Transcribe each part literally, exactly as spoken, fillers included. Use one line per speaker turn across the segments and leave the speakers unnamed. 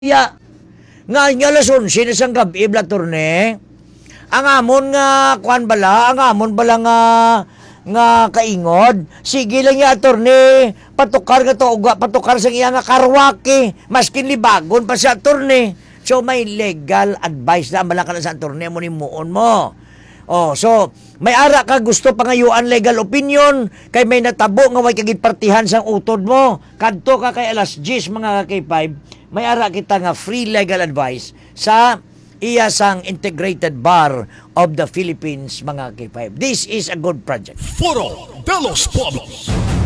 Ya, nga nga lason sinasang gabi blatorne. Ang amon nga kuan bala, ang amon bala nga nga kaingod. Sige lang ya attorney, patukar nga to uga, patukar sa iya nga karwaki, maskin libagon pa sa attorney. So may legal advice na bala ka na sa attorney mo ni muon mo. Oh, so may ara ka gusto pangayuan legal opinion kay may natabo nga way kagid-partihan sang utod mo. Kadto ka kay alas diyes mga ka K five. May ara kita nga free legal advice sa iya sang Integrated Bar of the Philippines mga K five. This is a good project.
Foro de los Pueblos.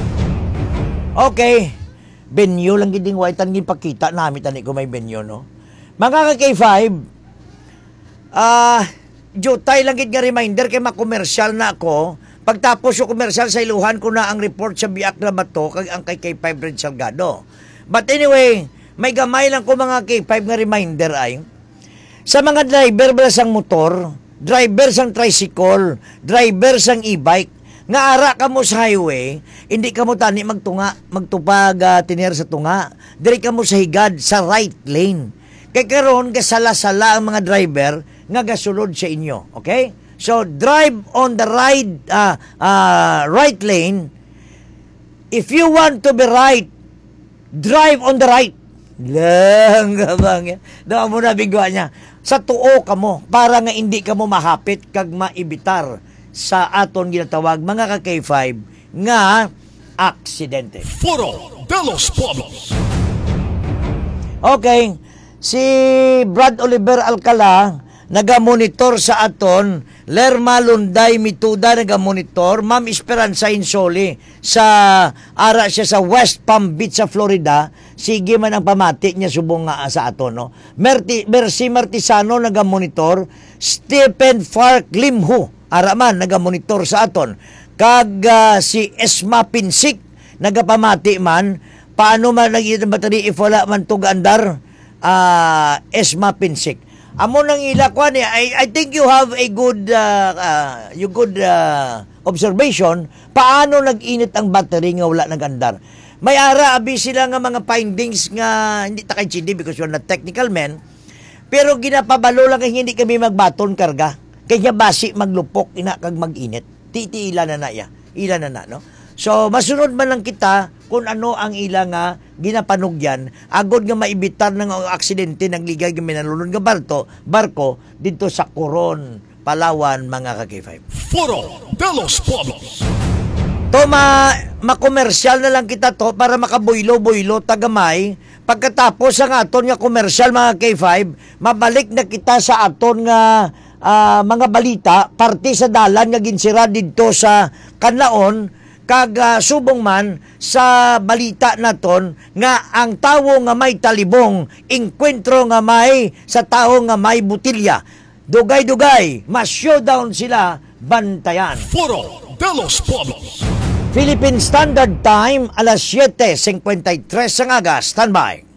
Okay. Benyo lang giding waitan gid pakita nami tani ko may benyo no. Mga ka K five, ah uh, jutay lang gid nga reminder kay makomersyal na ako. Pagtapos yung komersyal sa iluhan ko na ang report sa Biak na Bato kag ang kay K five Red Salgado. But anyway, may gamay lang ko mga K five nga reminder ay sa mga driver ba sang motor, driver sang tricycle, driver sang e-bike, nga ara ka mo sa highway, hindi ka mo tani magtunga, magtupag uh, tiner sa tunga, diri ka mo sa higad sa right lane. Kay karon gasala-sala ang mga driver nga gasulod sa inyo, okay? So drive on the right uh, uh, right lane. If you want to be right, drive on the right. Lang gabang yan. Daw mo na bigwa niya. Sa tuo ka mo, para nga hindi ka mo mahapit kag maibitar sa aton ginatawag mga ka K five nga aksidente.
Foro de los Pueblos.
Okay, si Brad Oliver Alcala naga-monitor sa aton, Lerma Lunday Mituda naga-monitor, Ma'am Esperanza Insoli sa ara siya sa West Palm Beach sa Florida. Sige man ang pamati niya subong nga sa aton no. Merti, Mercy Martisano naga-monitor, Stephen Fark Limho ara man naga-monitor sa aton. Kag uh, si Esma Pinsik nagapamati man paano man nagita battery if wala man tug andar uh, Esma Pinsik. Amo nang ila ko ni I, I think you have a good uh, uh, you good uh, observation paano nag-init ang battery nga wala nagandar. May ara abi sila nga mga findings nga hindi ta kay G D because you're not technical man. Pero ginapabalo lang kay hindi kami magbaton karga. Kaya basi maglupok ina kag mag-init. Titi ila na na ya. Ila na na no. So masunod man lang kita kung ano ang ila nga ginapanugyan agod nga maibitar ng aksidente ng ligay nga minalulod nga barko, barko dito sa Coron, Palawan mga ka K five.
Foro de los Pueblos.
To ma makomersyal na lang kita to para makabuylo-buylo tagamay. Pagkatapos ang aton nga komersyal mga K five, mabalik na kita sa aton nga uh, mga balita parte sa dalan nga ginsira didto sa Kanlaon. Kag uh, subong man sa balita naton nga ang tawo nga may talibong inkwentro nga may sa tawo nga may butilya. Dugay-dugay, ma-showdown sila, bantayan.
Foro de los Pueblos.
Philippine Standard Time, alas siyete fifty-three ang aga. Standby.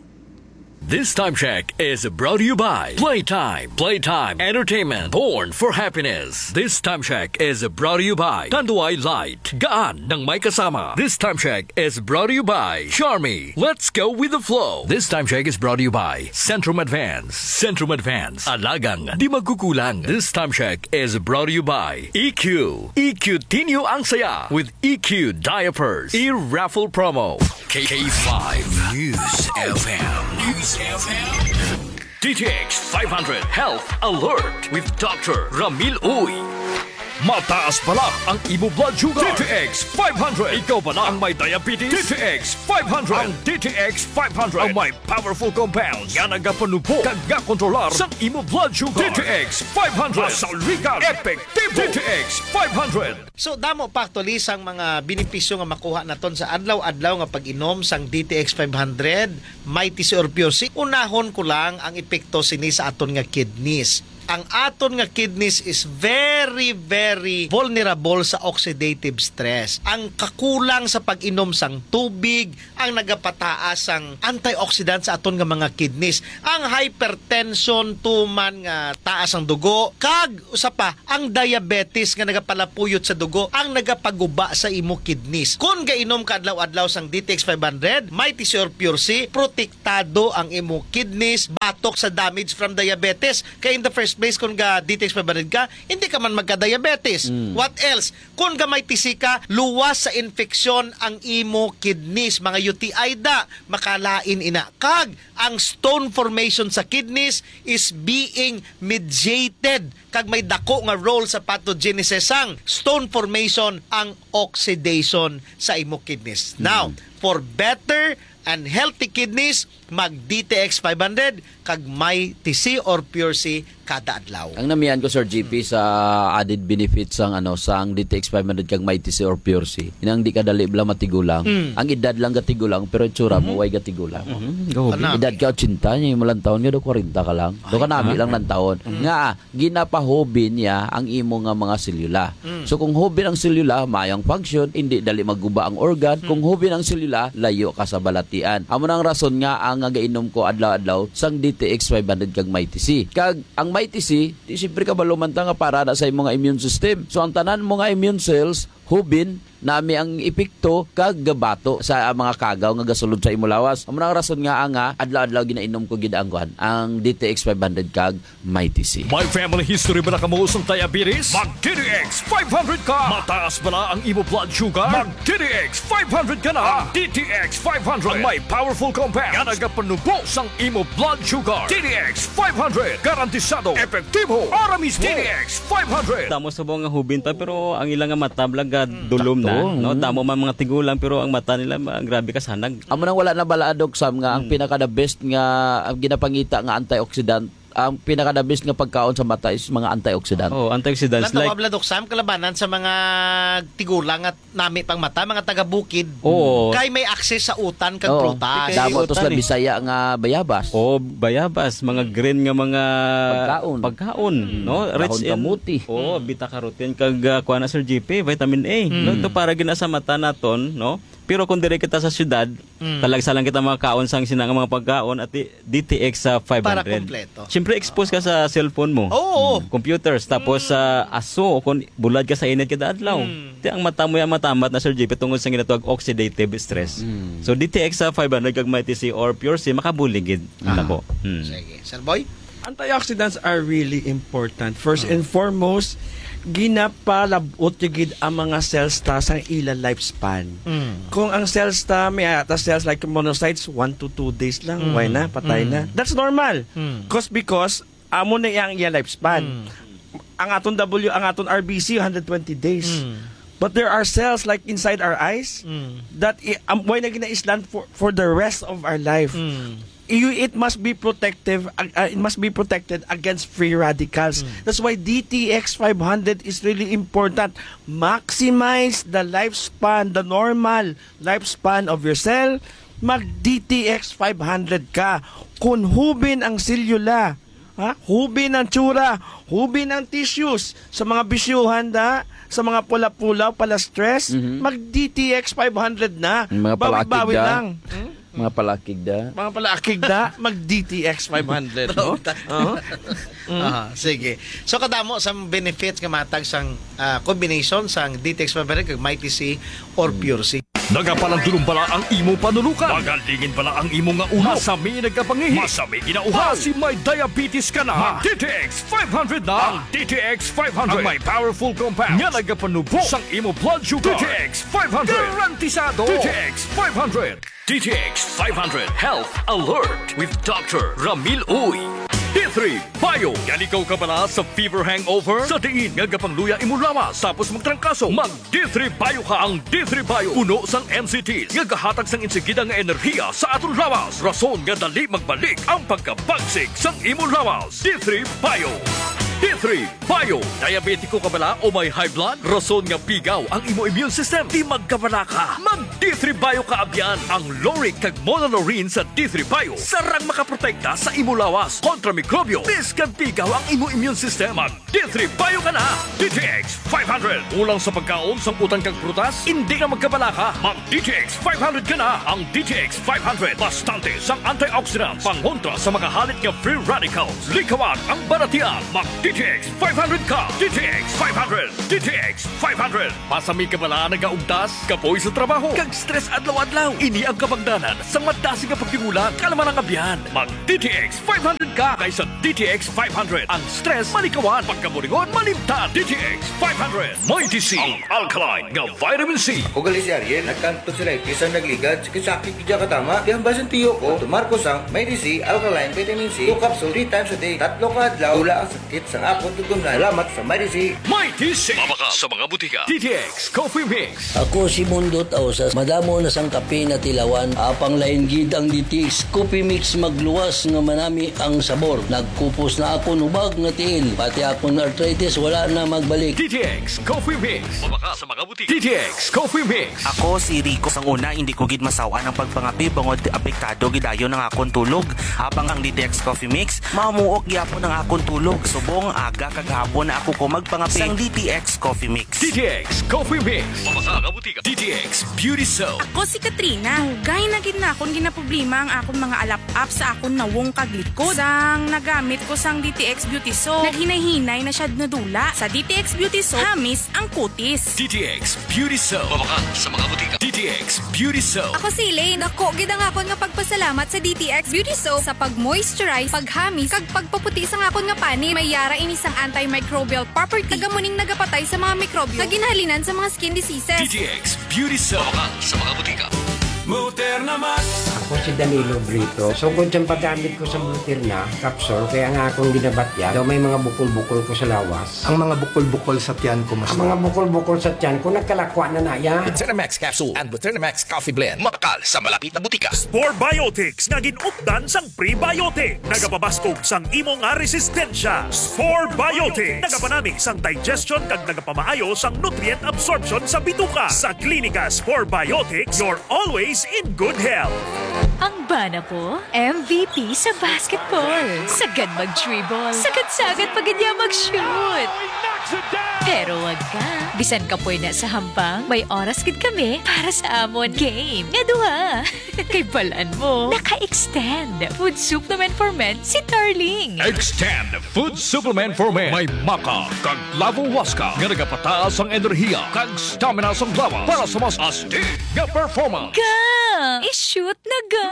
This time check is brought to you by Playtime. Playtime Entertainment, born for happiness. This time check is brought to you by Tanduay Light, gaan ng may kasama. This time check is brought to you by Charmy. Let's go with the flow. This time check is brought to you by Centrum Advance. Centrum Advance, alagang di magkukulang. This time check is brought to you by E Q. E Q Tinyo ang saya with E Q Diapers. E-raffle promo. K K five News F M. News F M. D T X five hundred Health Alert with Doctor Ramil Uy.
Mataas pala ang imo blood sugar. D T X five hundred. Ikaw pala ang may diabetes. D T X five hundred. Ang D T X five hundred ang may powerful compounds nga nagapanupo kag kontrolar sa imo blood sugar. D T X five hundred. Masalikan, epektibo. D T X five hundred.
So damo pa actually sang mga benepisyo nga makuha naton sa adlaw-adlaw nga pag-inom sang D T X five hundred, Mighty Orpiosi. Unahon ko lang ang epekto sini sa aton nga kidneys. ang aton nga kidneys is very very vulnerable sa oxidative stress. Ang kakulang sa pag-inom sang tubig ang nagapataas ang antioxidant sa aton nga mga kidneys. Ang hypertension tuman nga taas ang dugo, kag usa pa ang diabetes nga nagapalapuyot sa dugo ang nagapaguba sa imo kidneys. Kung gainom ka adlaw-adlaw sang D T X five hundred, Mighty C or Pure C, protektado ang imo kidneys batok sa damage from diabetes. Kaya in the first place kung ga D T X five hundred ka, hindi ka man magka-diabetes. Mm. What else? Kung ga Mighty C ka, luwas sa infeksyon ang imo kidneys, mga U T I da, makalain ina. Kag ang stone formation sa kidneys is being mediated kag may dako nga role sa pathogenesis sang stone formation ang oxidation sa imo kidneys. Mm. Now, for better and healthy kidneys, mag D T X five hundred kag Mighty C or Pure C kada adlaw.
Ang namian ko Sir G P sa added benefits sang ano sang D T X five hundred kag Mighty C or Pure C. Inang di ka dali bla matigulang. Mm. Ang edad lang gatigulang pero itsura mo mm-hmm. way gatigulang. Mm-hmm. Go. Edad ka eighty niya mo lang taon nga do forty ka lang. Do ka nami lang lang taon. Mm-hmm. Nga ginapahobi niya ang imo nga mga selula. Mm. So kung hobi ang selula mayang function, hindi dali maguba ang organ. Mm. Kung hobi ang selula, layo ka sa balatian. Amo nang rason nga ang gainom ko adlaw-adlaw sang D T X five hundred kag Mighty C. Kag ang Mighty C, di siyempre ka balumanta nga para na sa imong nga immune system. So ang tanan mo nga immune cells, hubin, nami ang epekto kag gabato sa mga kagaw nga gasulod sa imo lawas. Amo nang rason nga nga adlaw-adlaw ginainom ko gid ang kuan, ang D T X five hundred kag Mighty C.
May family history ba na kamuusong diabetes? Mag D T X five hundred ka! Mataas ba na ang imo blood sugar? Mag D T X five hundred ka na! Ang D T X five hundred ang may powerful compounds nga nagapanubo sang imo blood sugar. D T X five hundred garantisado, epektibo, aramis D T X five hundred.
Damo subong nga hubin pa pero ang ilang nga mata blaga dulom na. No, damo man mga tigulang pero ang mata nila ma, grabe ka sanag.
Amo nang wala na balaadok sam nga ang
Hmm.
pinaka the best nga ang ginapangita nga antioxidant, ang pinaka the best nga pagkaon sa mata is mga antioxidant.
Oh, antioxidants like
Natawab ladok sam kalabanan sa mga tigulang at nami pang mata, mga taga-bukid.
Oo.
Kay may access sa utan kag
Oo.
prutas.
Damo to sa
Utan eh.
Bisaya nga bayabas.
oh, bayabas, mga green nga mga
Pagkaon.
pagkaon, no?
Dahon kamuti.
Oh, beta carotene kag uh, kuha na Sir G P, vitamin A. No, ito para gina sa mata naton, no? Pero kung dire kita sa syudad, mm. talagsa lang kita mga kaon sang sinang mga pagkaon at D T X sa five hundred.
Para kompleto.
Siyempre expose ka sa cellphone mo.
Oo.
Mm, computers tapos sa uh, aso kung bulad ka sa init kada adlaw.
Mm.
Ti ang mata mo ya matamat na Sir J P tungod sa ginatawag oxidative stress.
Mm.
So D T X sa five hundred kag Mighty C or Pure C makabuligid nako. Mm.
Sige. Sir Boy?
Antioxidants are really important. First and foremost, ginapalabot gid ang mga cells ta sa ila lifespan.
Mm.
Kung ang cells ta may ata cells like monocytes one to two days lang,
Mm.
why na patay
Mm.
na. That's normal.
Mm.
Cause because amo na yang iya lifespan.
Mm.
Ang aton W, ang aton R B C one hundred twenty days.
Mm.
But there are cells like inside our eyes
Mm.
that i- um, why na ginaislan for for the rest of our life.
Mm.
You, it must be protective. Uh, uh, it must be protected against free radicals.
Mm.
That's why D T X five hundred is really important. Maximize the lifespan, the normal lifespan of your cell. Mag D T X five hundred ka. Kung hubin ang selula, ha? Hubin ang tsura, hubin ang tissues sa mga bisyuhan da, sa mga pula-pula, pala stress,
Mhm.
mag D T X five hundred na.
Mga palakig
Bawi-bawi
da.
lang. Hmm?
Mga palakig da.
Mga pala akig da, mag D T X five hundred, no? Uh-huh.
Ah, sige. So kadamo sa benefits nga matag sang ah, combination sang D T X five hundred kag Mighty C or Pure C.
Nagapalandulong pala ang imo panulukan. Magalingin pala ang imo nga ulo. Masami nagkapangihi. Masami ginauhaw. Si may diabetes ka na. Mag D T X five hundred na. Ang D T X five hundred. Ang may powerful compounds. Nga nagapanubo sang imo blood sugar. D T X five hundred. Garantisado. D T X five hundred.
D T X five hundred Health Alert with Doctor Ramil Uy. D three Bio. Galikaw ka pala sa fever hangover? Sa diin nga gapangluya imo lawas tapos magtrangkaso. Mag D three Bio ka. Ang D three Bio puno sang N C Ts nga gahatag sang insigida nga enerhiya sa aton lawas. Rason nga dali magbalik ang pagkabagsik sang imo lawas. D three Bio. D three Bio. Diabetiko ka bala o may high blood? Rason nga pigaw ang imo immune system. Di magkabala ka. Mag D three Bio ka abyan. Ang Loric kag Monolorine sa D three Bio sarang makaprotekta sa imo lawas kontra mikrobyo. Biskan pigaw ang imo immune system. Mag D three Bio ka na. D T X five hundred. Ulang sa pagkaon sang utang kag prutas, hindi ka magkabala ka. Mag D T X five hundred ka na. Ang D T X five hundred bastante sang antioxidants pangontra sa mga halit nga free radicals. Likawan ang baratian. Mag D T X five hundred ka. D T X five hundred. D T X five hundred. Pasami ka bala nagaugdas, kapoy sa trabaho, kag stress adlaw-adlaw. Ini ang kabangdanan sa madasi nga pagtingula kalaman ang abyan. Mag D T X five hundred ka kaysa D T X five hundred. Ang stress malikawan, pagkabulingon malimtan. D T X five hundred. Mighty C, ang alkaline nga vitamin C.
O gali si Ariel, nagkanto sila isang nagligad, sakit ka katama, di ang basan tiyo ko, tumarko sang may D C, alkaline, vitamin C, two capsule, three times a day, tatlo ka adlaw, tula ang sakit sang akot, tugong na, salamat sa may D C.
Mighty C, mabaka sa mga butika. D T X Coffee Mix.
Ako si Mundot Ausas, madamo na sang kape na tilawan, apang lain gid ang D T X Coffee Mix magluwas nga manami ang sabor. Nagkupos na ako nubag nga tiil, pati akong arthritis wala na magbalik.
D T X Coffee Mix. Mabaka sa mga butika. D T X Coffee Mix.
Ako si Rico sang una, hindi ko gid masawa ng pagpangapi bangod apektado gidayo ng akong tulog. Habang ang D T X Coffee Mix, mamuok gyapon ang akong tulog. Subong aga kag hapon na ako ko magpangapi sang D T X Coffee Mix.
D T X Coffee Mix. Mabaka nga butika. D T X Beauty Soap.
Ako si Katrina. Gay na gid na akong ginaproblema ang akong mga alap-up sa akong nawong kaglikod. Sang nagamit ko sang D T X Beauty Soap, naghinay-hinay na siya nadula. Sa D T X Beauty Soap, hamis ang kutis.
D T X Beauty Soap. Mabaka sa mga butika. D T X Beauty Soap.
Ako si Elaine. Ako, gid ang akon nga pagpasalamat sa D T X Beauty Soap sa pag-moisturize, paghamis, kag pagpaputi sa akon nga pani. May yara ini sang antimicrobial property. Nagamuning nagapatay sa mga mikrobyo. Naginhalinan sa mga skin diseases.
D T X Beauty Soap. Mabaka sa mga butika.
Muterna Max. Ako si Danilo Brito. So kung siyang paggamit ko sa Muterna capsule, kaya nga akong ginabatya, daw may mga bukol-bukol ko sa lawas.
Ang mga bukol-bukol sa tiyan ko mas.
Ang mga bukol-bukol sa tiyan ko, nagkalakwa na na yan.
Muterna Max Capsule and Muterna Max Coffee Blend. Makakal sa malapit na butika.
Spore Biotics nga ginupdan sang prebiotic. Nagapabaskog sang imo nga resistensya. Spore Biotics. Nagapanami sang digestion kag nagapamaayo sang nutrient absorption sa bituka. Sa Klinika Spore Biotics, you're always in good health.
Ang bana ko, M V P sa basketball. Sagad mag-dribble. Sagad-sagad pag niya mag-shoot. Pero wag ka. Bisan ka po na sa hambang, may oras gid kami para sa amon game. Nga duha. Kay balaan mo, naka-extend. Food supplement for men si Darling.
Extend Food Supplement for Men. May maka kag lavo waska nga nagapataas ang enerhiya kag stamina sang lawas para sa mas astig nga performance.
Ga! I-shoot na ga!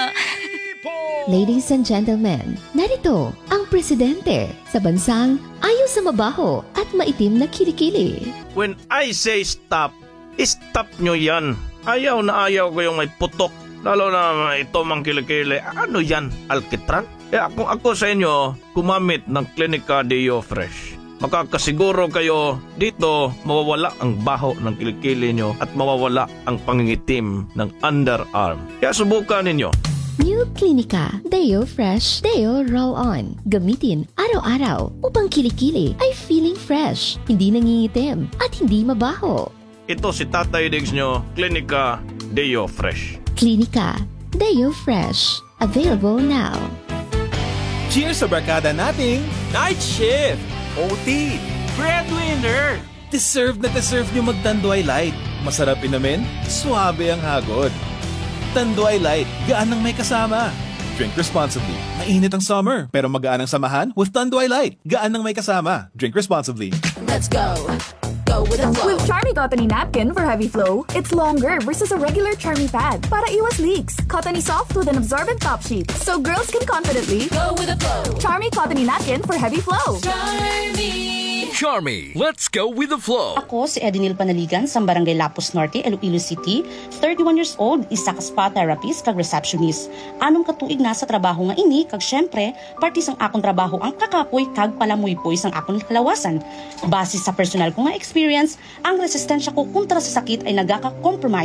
Ladies and gentlemen, narito ang presidente sa bansang ayaw sa mabaho at maitim na kilikili.
When I say stop, stop nyo yan. Ayaw na ayaw ko yung may putok. Lalo na ito mang kilikili. Ano yan? Alkitran? Kaya kung ako sa inyo, kumamit ng Klinika Deo Fresh. Makakasiguro kayo dito mawawala ang baho ng kilikili nyo at mawawala ang pangingitim ng underarm. Kaya subukan ninyo.
New Klinika Deo Fresh Deo Roll-On. Gamitin araw-araw upang kilikili ay feeling fresh, hindi nangingitim at hindi mabaho.
Ito si Tatay Diggs nyo, Klinika Deo Fresh.
Klinika Deo Fresh. Available now.
Cheers sa barkada nating Night Shift! O T, Breadwinner! Deserve na deserve nyo mag-Tanduay Light. Masarap inamin, suabe ang hagod. Tanduay Light, gaan ng may kasama. Drink responsibly. Mainit ang summer, pero magaan ang samahan with Tanduay Light. Gaan ng may kasama. Drink responsibly.
Let's go. Go with the flow.
With Charmy Cottony Napkin for heavy flow, it's longer versus a regular Charmy pad para iwas leaks. Cottony soft with an absorbent top sheet, so girls can confidently
go with the flow.
Charmy Cottony Napkin for heavy flow.
Charmy.
Charmy, let's go with the flow.
Ako si Edinil Panaligan sa Barangay Lapus Norte, Iloilo City. thirty-one years old, isa ka spa therapist kag receptionist. Anong katuig na sa trabaho nga ini kag syempre, parte sang akong trabaho ang kakapoy kag palamuypoy sang akong kalawasan. Base sa personal ko nga experience, ang resistensya ko kontra sa sakit ay nagaka-compromise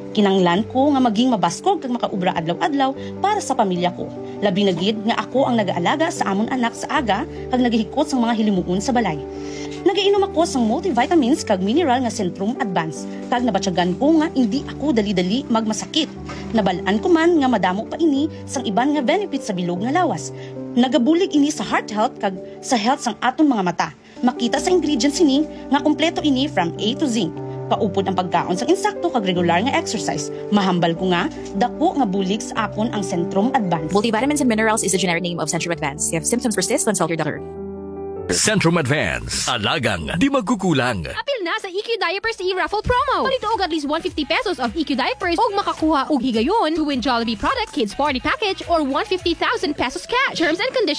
Kinanglan ko nga maging mabaskog kag makaubra adlaw-adlaw para sa pamilya ko. Labi na gid nga ako ang nagaalaga sa amon anak sa aga kag nagahikot sang mga hilimuon sa balay. Nagainom ako sang multivitamins kag mineral nga Centrum Advance kag nabatyagan ko nga hindi ako dali-dali magmasakit. Nabalaan ko man nga madamo pa ini sang iban nga benefits sa bilog nga lawas. Nagabulig ini sa heart health kag sa health sang aton mga mata. Makita sa ingredients ini nga kompleto ini from A to Z. Paupod ang pagkaon sang insakto kag regular nga exercise. Mahambal ko nga dako nga bulig sa akon ang Centrum Advance.
Multivitamins and minerals is the generic name of Centrum Advance. If symptoms persist, consult your doctor.
Centrum Advance. Alagang di magkukulang.
Apil na sa E Q Diapers e-raffle promo. Palito og at least one hundred fifty pesos of E Q Diapers og makakuha og higayon to win Jollibee product Kids Party Package or one hundred fifty thousand pesos cash. Terms and conditions